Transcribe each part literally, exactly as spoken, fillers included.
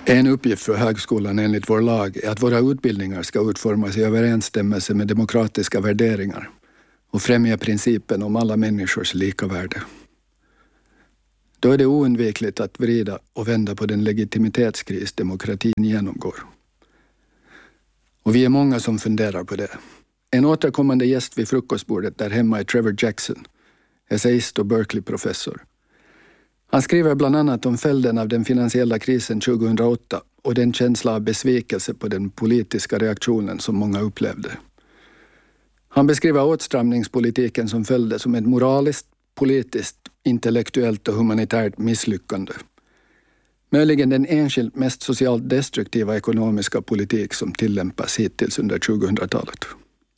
En uppgift för högskolan enligt vår lag är att våra utbildningar ska utformas i överensstämmelse med demokratiska värderingar och främja principen om alla människors lika värde. Då är det oundvikligt att vrida och vända på den legitimitetskris demokratin genomgår. Och vi är många som funderar på det. En återkommande gäst vid frukostbordet där hemma är Trevor Jackson, essayist och Berkeley-professor. Han skriver bland annat om följden av den finansiella krisen tjugohundraåtta och den känsla av besvikelse på den politiska reaktionen som många upplevde. Han beskriver åtstramningspolitiken som följde som ett moraliskt, politiskt, intellektuellt och humanitärt misslyckande. Möjligen den enskilt mest socialt destruktiva ekonomiska politik som tillämpas hittills under tjugohundratalet.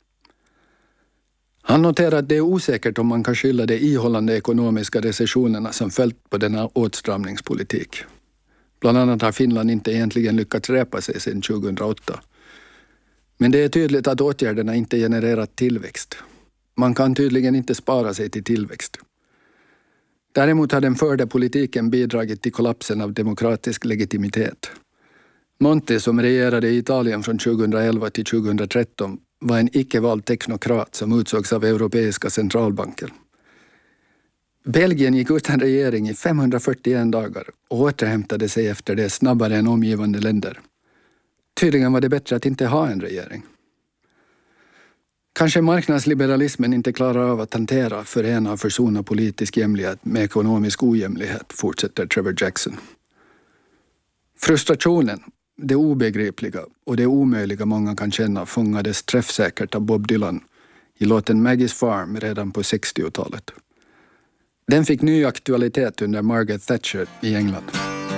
Han noterar att det är osäkert om man kan skylla de ihållande ekonomiska recessionerna som följt på denna åtstramningspolitik. Bland annat har Finland inte egentligen lyckats räpa sig sedan tjugohundraåtta. Men det är tydligt att åtgärderna inte genererat tillväxt. Man kan tydligen inte spara sig till tillväxt. Däremot har den förda politiken bidragit till kollapsen av demokratisk legitimitet. Monti, som regerade i Italien från tjugohundraelva till tjugohundratretton, var en icke-vald teknokrat som utsågs av Europeiska centralbanken. Belgien gick utan regering i femhundrafyrtioen dagar och återhämtade sig efter det snabbare än omgivande länder. Tydligen var det bättre att inte ha en regering. Kanske marknadsliberalismen inte klarar av att hantera, förena och försona politisk jämlikhet med ekonomisk ojämlikhet, fortsätter Trevor Jackson. Frustrationen, det obegripliga och det omöjliga många kan känna fångades träffsäkert av Bob Dylan i låten Maggie's Farm redan på sextiotalet. Den fick ny aktualitet under Margaret Thatcher i England.